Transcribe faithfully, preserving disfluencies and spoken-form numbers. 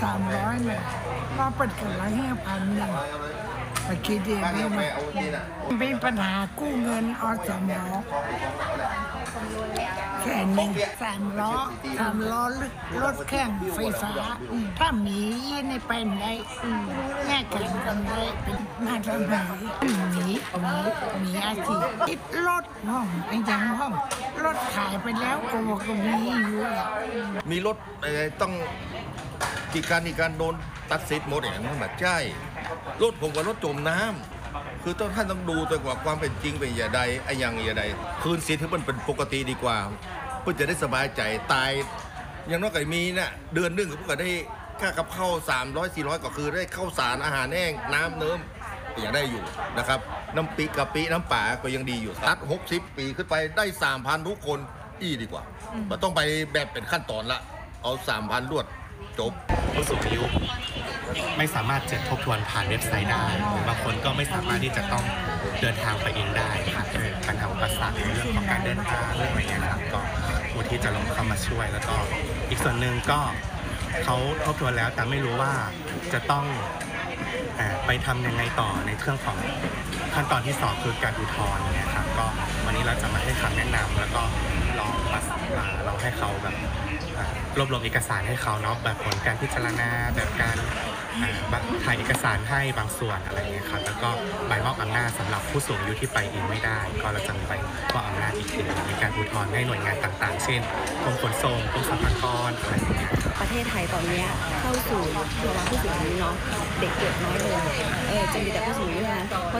สามร้อยเนี่ยก็เปิดกันละห้าพันหนึ่งไปคิดเองได้ไหมมีปัญหากู้เงินอสมแค่หนึ่งสามล้อสามล้อรถแข่งไฟฟ้าถ้ามีในเป็นได้แง่แข่งกันได้เป็นน่าจะหนีหนีหนีหนีอาชีพติดรถห้องไอ้ยังห้องรถขายไปแล้วก็ก็มีอยู่อ่ะมีรถต้องกี่การอีกการโดนตัดสิทธิ์หมดอย่างนั้นแบบใช่รถผมกับรถจมน้ำคือต้องท่านต้องดูตัวกว่าความเป็นจริงเป็นอย่างใดไอ้ยังอย่างใดคืนสิทธิ์ให้มันเป็นปกติดีกว่าเพื่อจะได้สบายใจตายอย่างน้อยก็มีน่ะเดือนนึงก็เพื่อได้ค่ากับข้าวสามร้อยสี่ร้อยก็คือได้ข้าวสารอาหารแห้งน้ำเนิ้มอย่างได้อยู่นะครับน้ำปีกะปิน้ำป่าก็ยังดีอยู่ตัดหกสิบปีขึ้นไปได้สามพันทุกคนอี้ดีกว่ามันต้องไปแบบเป็นขั้นตอนละเอาสามพันรวดจบผู้สูงอายุไม่สามารถจะทบทวนผ่านเว็บไซต์ได้หรือบางคนก็ไม่สามารถที่จะต้องเดินทางไปเองได้ค่ะปัญหาอุปสรรคในเรื่องของการเดินทางเรื่องอะไรเงี้ยครับก็ผู้ที่จะลงเข้ามาช่วยแล้วก็อีกส่วนหนึ่งก็เขาทบทวนแล้วแต่ไม่รู้ว่าจะต้องไปทำยังไงต่อในเรื่องของขั้นตอนที่สองคือการอุทธรณ์เนี่ยครับก็วันนี้เราจะมาให้คำแนะนำแล้วก็ลองมาเราให้เขาแบบรวบรวมเอกสารให้เขาเนาะแบบผลการพิจารณาแบบการถ่ายเอกสารให้บางส่วนอะไรอย่างเงี้ยครับแล้วก็ใบมอบอำนาจสำหรับผู้สูงอายุที่ไปเองไม่ได้ก็เราจะมีใบมอบอำนาจอีกทีในการอุทธรณ์ให้หน่วยงานต่างๆเช่นกรมขนส่งกรมสรรพากรอะไรอย่างเงี้ยประเทศไทยตอนนี้เข้าสู่ภาวะผู้สูงอายุเนาะเด็กเกิดน้อยลงเออจะมีแต่ผู้สูงอายุนั้น